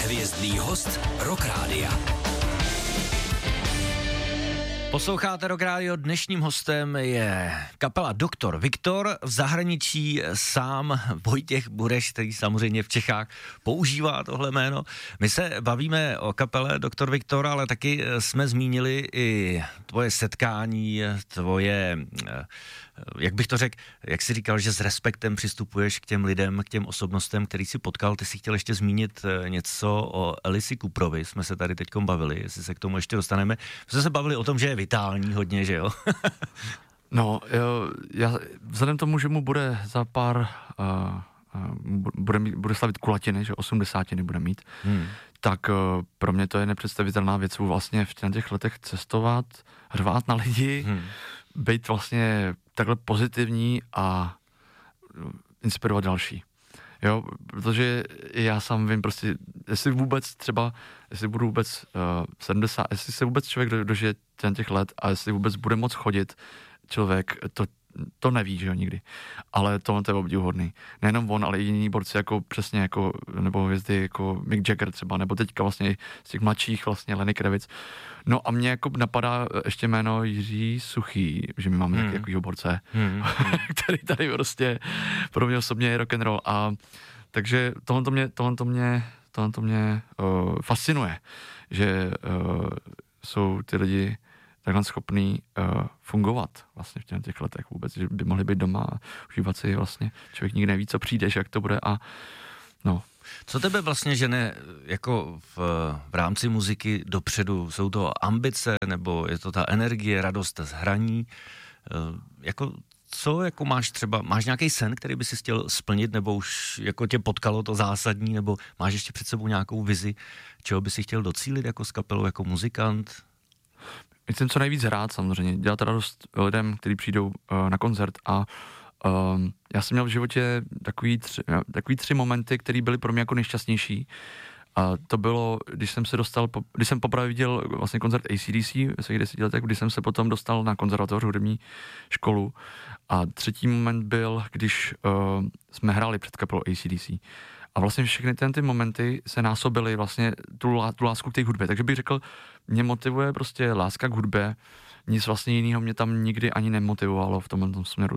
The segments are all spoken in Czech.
Bezhvězdný host Rock Rádia. Posloucháte Rock Radio, dnešním hostem je kapela Doktor Viktor, v zahraničí sám Vojtěch Bureš, který samozřejmě v Čechách používá tohle jméno. My se bavíme o kapele Doktor Viktor, ale taky jsme zmínili i tvoje setkání, tvoje, jak bych to řekl, jak jsi říkal, že s respektem přistupuješ k těm lidem, k těm osobnostem, který jsi potkal. Ty jsi chtěl ještě zmínit něco o Alici Cooperovi, jsme se tady teďkom bavili, jestli se k tomu ještě dostaneme. My jsme se bavili o tom, že je vitální hodně, že jo? No, já vzhledem tomu, že mu bude za pár, bude slavit kulatiny, že 80 bude mít, tak pro mě to je nepředstavitelná věc vlastně v těch letech cestovat, řvát na lidi, být vlastně takhle pozitivní a inspirovat další. Jo, protože já sám vím prostě, jestli budu vůbec 70, jestli se vůbec člověk dožije těch let a jestli vůbec bude moc chodit člověk, to neví, že jo, nikdy. Ale tohle je obdivuhodný. Nejenom on, ale i jiní borci, jako přesně jako, nebo hvězdy jako Mick Jagger třeba, nebo teďka vlastně z těch mladších vlastně Lenny Kravitz. No a mě jako napadá ještě jméno Jiří Suchý, že my máme taky jakýho borce, který tady prostě pro mě osobně je rock'n'roll a takže tohle mě fascinuje, že jsou ty lidi takhle schopný fungovat vlastně v těch letech vůbec, že by mohli být doma a užívat si vlastně, člověk nikdy neví, co přijde, jak to bude a no. Co tebe vlastně žene jako v rámci muziky dopředu? Jsou to ambice, nebo je to ta energie, radost z hraní? Jako co jako máš nějaký sen, který by si chtěl splnit, nebo už jako tě potkalo to zásadní, nebo máš ještě před sebou nějakou vizi, čeho by si chtěl docílit jako s kapelou, jako muzikant? Chcem co nejvíc hrát samozřejmě, dělat radost lidem, kteří přijdou na koncert a já jsem měl v životě takový tři momenty, které byly pro mě jako nejšťastnější. A to bylo, když jsem poprvé viděl vlastně koncert AC/DC ve svých 10 letech, když jsem se potom dostal na konzervatoř, hudební školu. A třetí moment byl, když jsme hráli před kapelou AC/DC. A vlastně všechny ty momenty se násobily vlastně tu lásku k té hudbě. Takže bych řekl, mě motivuje prostě láska k hudbě, nic vlastně jiného mě tam nikdy ani nemotivovalo v tomhle směru.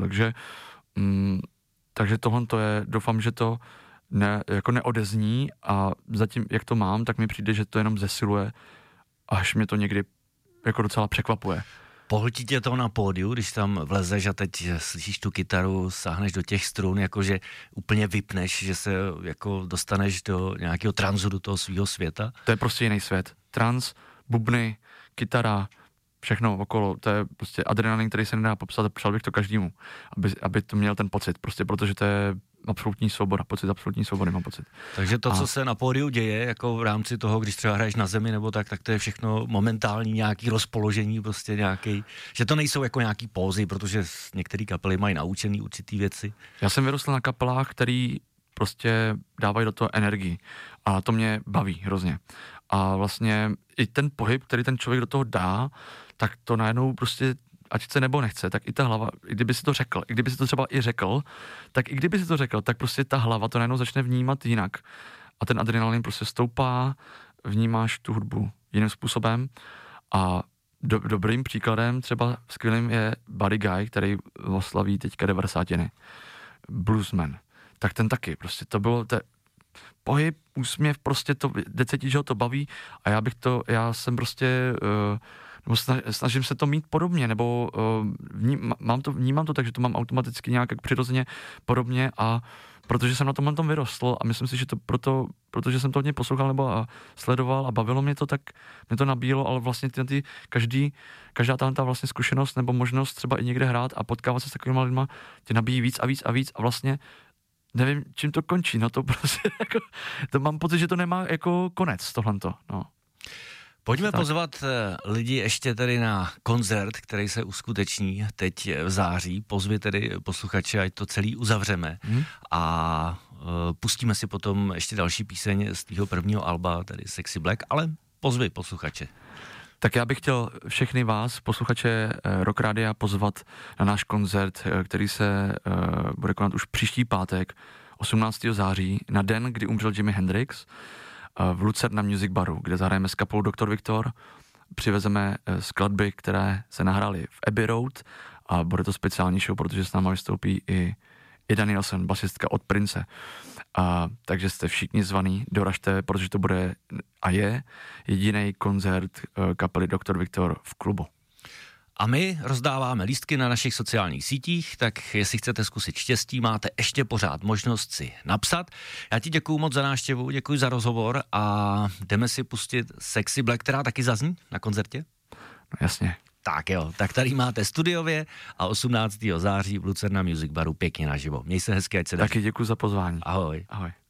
Takže tohle to je, doufám, že to jako neodezní a zatím, jak to mám, tak mi přijde, že to jenom zesiluje, až mě to někdy jako docela překvapuje. Pohltí tě to na pódiu, když tam vlezeš a teď slyšíš tu kytaru, sáhneš do těch strun, jakože úplně vypneš, že se jako dostaneš do nějakého transu, do toho svého světa? To je prostě jiný svět. Trans, bubny, kytara, všechno okolo, to je prostě adrenalin, který se nedá popsat a přál bych to každému, aby to měl ten pocit, prostě protože to je absolutní svoboda, absolutní svobody mám pocit. Takže to, co se na pódiu děje, jako v rámci toho, když třeba hraješ na zemi nebo tak to je všechno momentální nějaký rozpoložení, prostě nějaký, že to nejsou jako nějaký pózy, protože některé kapely mají naučený určitý věci. Já jsem vyrostl na kapelách, který prostě dávají do toho energii a to mě baví hrozně. A vlastně i ten pohyb, který ten člověk do toho dá, tak to najednou prostě ať chce nebo nechce, tak i ta hlava, i kdyby si to řekl, i kdyby si to třeba i řekl, tak prostě ta hlava to najednou začne vnímat jinak. A ten adrenalin prostě stoupá, vnímáš tu hudbu jiným způsobem a dobrým příkladem, třeba skvělým je Buddy Guy, který oslaví teďka 90. Bluesman. Tak ten taky, prostě to bylo pohyb, úsměv, prostě to, jde cítit, že ho to baví a já jsem prostě nebo snažím se to mít podobně, nebo vnímám to tak, že to mám automaticky nějak přirozeně podobně a protože jsem na tom vyrostl a myslím si, že to protože jsem to hodně poslouchal nebo sledoval a bavilo mě to, tak mě to nabíjelo, ale vlastně každá ta vlastně zkušenost nebo možnost třeba i někde hrát a potkávat se s takovými lidma tě nabíjí víc a vlastně nevím, čím to končí, no to prostě jako, to mám pocit, že to nemá jako konec tohleto, no. Pojďme pozvat lidi ještě tedy na koncert, který se uskuteční teď v září. Pozvi tedy posluchače, ať to celý uzavřeme a pustíme si potom ještě další píseň z tvýho prvního alba, tedy Sexy Black, ale pozvi posluchače. Tak já bych chtěl všechny vás, posluchače Rock Rádia, pozvat na náš koncert, který se bude konat už příští pátek, 18. září, na den, kdy umřel Jimi Hendrix. v Lucerna Music Baru, kde zahrajeme s kapelou Dr. Viktor. Přivezeme skladby, které se nahrály v Abbey Road a bude to speciální show, protože s náma vystoupí i Danielson, basistka od Prince. Takže jste všichni zvaný, doražte, protože to bude a je jediný koncert kapely Dr. Viktor v klubu. A my rozdáváme lístky na našich sociálních sítích, tak jestli chcete zkusit štěstí, máte ještě pořád možnost si napsat. Já ti děkuju moc za návštěvu, děkuji za rozhovor a jdeme si pustit Sexy Black, která taky zazní na koncertě? No jasně. Tak jo, tak tady máte studiově a 18. září v Lucerna Music Baru pěkně naživo. Měj se hezky, ať se daří. Taky děkuji za pozvání. Ahoj. Ahoj.